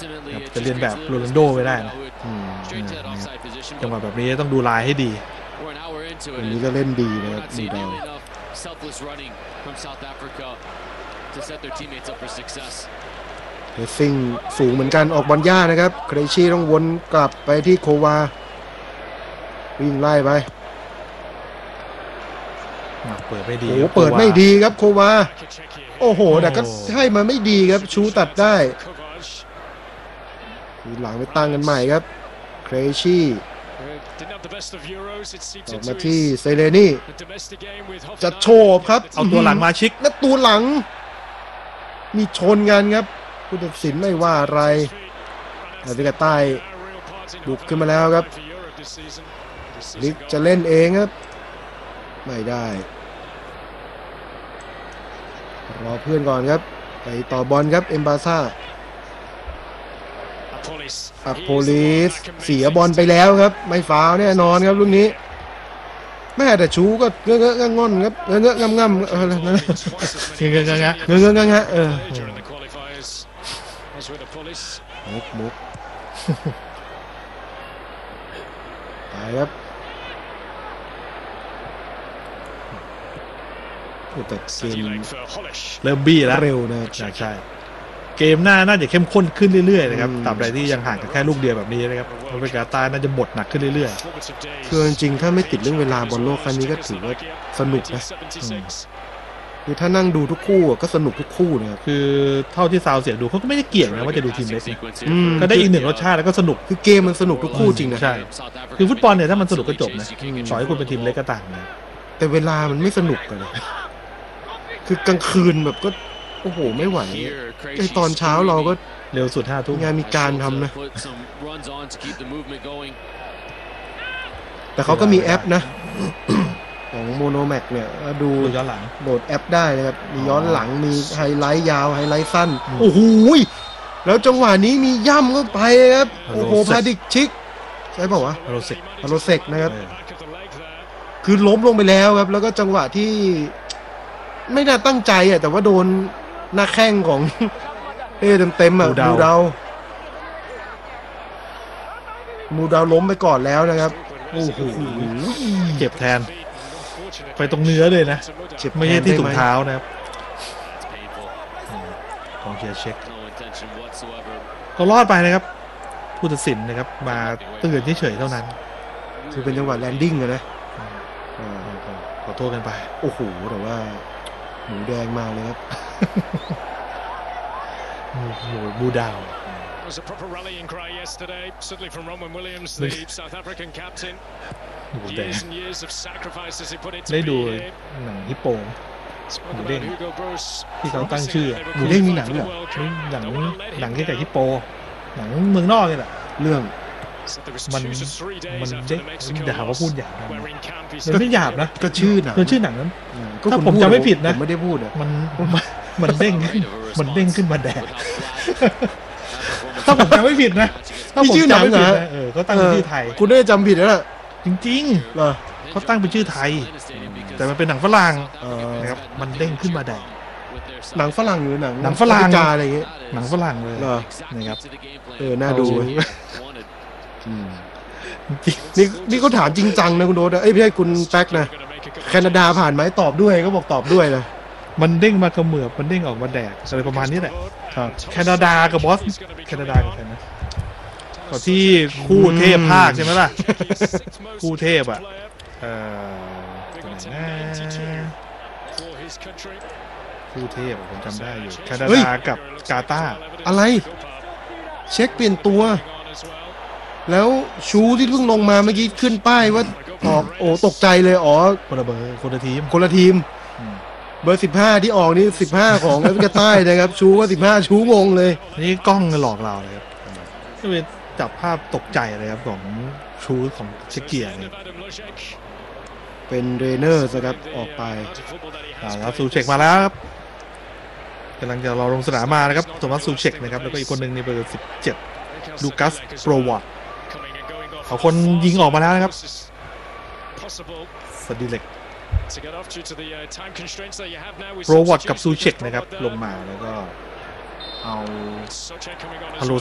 จะเรียนแบบโรนัลโดไม่ได้นะจังหวะแบบนี้ต้องดูลายให้ดีวันนี้ก็เล่นดีนะครับดูดาวเพสซิ่งสูงเหมือนกันออกบอลยากนะครับเครชี่ต้องวนกลับไปที่โควาวิ่งไล่ไปเปิดไม่ดีโอ้เปิดไม่ดีครับโควาโอ้โหแต่ก็ให้มาไม่ดีครับชูตัดได้ทีหลังไปตั้งกันใหม่ครับเครชี่ออกมาที่เซเลนี่จะโฉบครับเอาตัวหลังมาชิกและตัวหลังมีชนกันครับผู้ตัดสินไม่ว่าอะไรอาฟิกาใต้บุกขึ้นมาแล้วครับลิกจะเล่นเองครับไม่ได้รอเพื่อนก่อนครับไปต่อบอลครับเอมบาซ่าอัปโพลิสเสียบอลไปแล้วครับไม่ฟาวล์แน่นอนครับลูกนี้แม่แต่ชูก็เงอะๆง่อนครับเงอะๆง่ำๆอะไรนะเงอะๆงะเงอะๆงะมุกไปครับแต่เกมเริ่มบี้แล้วเร็วนะใช่เกมหน้าน่าจะเข้มข้นขึ้นเรื่อยๆนะครับตราบใดที่ยังห่างกันแค่ลูกเดียวแบบนี้นะครับอเมริกาใต้น่าจะบทหนักขึ้นเรื่อยๆคือจริงๆถ้าไม่ติดเรื่องเวลาบอลโลกครั้งนี้ก็ถือว่าสนุกนะคือถ้านั่งดูทุกคู่ก็สนุกทุกคู่นะครับคือเท่าที่ซาวเสียงดูเขาก็ไม่ได้เกี่ยงนะว่าจะดูทีมเล็กก็ได้อีกหนึ่งรสชาติแล้วก็สนุกคือเกมมันสนุกทุกคู่จริงนะใช่คือฟุตบอลเนี่ยถ้ามันสนุกก็จบนะต่อให้คุณเป็นทีมเล็กก็ต่างนะแต่เวลามันไม่สนุกกันเลยคือกลางคืนแบบก็โอ้โหไม่ไหวไอตอนเช้าเราก็เร็วสุด5 ทุ่มงานมีการทำนะแต่เขาก็มีแอปนะของโมโนแม็กเนี่ยดูย้อนหลังโหลดแอปได้นะครับมีย้อนหลังมีไฮไลท์ยาวไฮไลท์สั้นโอ้โหแล้วจังหวะนี้มีย่ำเข้าไปครับโอ้โหพาดิกชิกใช่ป่าววะโรเซกนะครับคือล้มลงไปแล้วครับแล้วก็จังหวะที่ไม่น่าตั้งใจอ่ะแต่ว่าโดนหน้าแข้งของเต็มอ่ะมูดาวล้มไปก่อนแล้วนะครับโอ้โหเจ็บแทนไปตรงเนื้อเลยนะไม่ใช่ที่ถุงเท้านะครับกองเชียร์เช็คก็รอดไปนะครับผู้ตัดสินนะครับมาเตือนเฉยๆเท่านั้นคือเป็นจังหวะแลนดิ้งเลยนะขอโทษกันไปโอ้โหแต่ว่าหมูแดงมาเลยครับหมูบูดาว was a proper rallying cry yesterday, certainly from Ronwen Williams, the South African captain. Years and years of sacrifices he put into ได้ดูหนังฮิปโปหมูเด้งที่เขาตั้งชื่อหมูเด้งมีหนังเหรอหนังเกี่ยวกับฮิปโปหนังเมืองนอกนี่แหละเรื่องมันเด็กอย่าหาว่าพูดหยาบนะมันไม่หยาบนะก็ชื่อหนังนั้นถ้าผมจำไม่ผิดนะไม่ได้พูดอ่ะมันเด้งขึ้นมาแดกถ้าผมจำไม่ผิดนะถ้าผมจำไม่ผิดนะเขาตั้งเป็นชื่อไทยคุณได้จำผิดแล้วล่ะจริงๆเหรอเขาตั้งเป็นชื่อไทยแต่มันเป็นหนังฝรั่งนะครับมันเด้งขึ้นมาแดกหนังฝรั่งหรือหนังฝรั่งอะไรอย่างเงี้ยหนังฝรั่งเลยนะครับน่าดูนี่เขาถามจริงจังนะคุณโดดไม่ใช่คุณแป๊กนะแคนาดาผ่านไหมตอบด้วยก็บอกตอบด้วยนะมันเด้งมาเขมือบมันเด้งออกมาแดกอะไรประมาณนี้แหละแคนาดากับบอสแคนาดากับใครนะก็ที่คู่เทพภาคใช่ไหมล่ะคู่เทพอ่ะคู่เทพผมจำได้อยู่แคนาดากับกาตาร์อะไรเช็คเปลี่ยนตัวแล้วชูที่เพิ่งลงมาเมื่อกี้ขึ้นป้ายว่าออกโอ้ตกใจเลยคนละเบอร์คนละทีมเบอร์15ที่ออกนี่15ของแอฟริกาใต้นะครับชูก็15ชูงงเลยนี่กล้องหลอกเราเลยครับก็เป็นจับภาพตกใจเลยครับของชูของเชคเกียร์นี่เป็นเรเนอร์นะครับออกไปแล้วซูเช็คมาแล้วครับกำลังจะรอลงสนามมานะครับโทมัสซูเช็คนะครับแล้วก็อีกคนหนึ่งในเบอร์17ลูคัสโปรวัตเขาคนยิงออกมาแล้วนะครับสดิเล็กโปรวัตกับซูเช็คนะครับลงมาแล้วก็เอาฮาโล